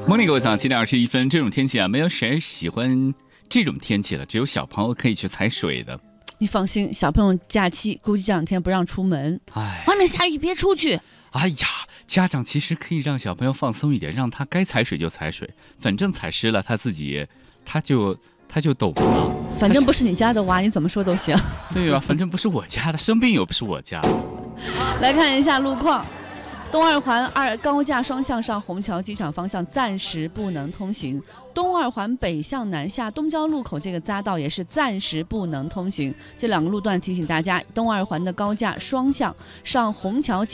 morning， 各位早上7:21，这种天气啊，没有谁喜欢这种天气了，只有小朋友可以去踩水的。 你放心，小朋友假期估计这两天不让出门，外面下雨别出去。 哎呀，家长其实可以让小朋友放松一点，让他该踩水就踩水，反正踩湿了他自己，他就懂了。 反正不是你家的娃，你怎么说都行。 对吧？反正不是我家的，生病又不是我家的。 来看一下路况。东二环高架双向上虹桥机场方向暂时不能通行，东二环北向南下东交路口这个匝道也是暂时不能通行。这两个路段提醒大家，东二环的高架双向上虹桥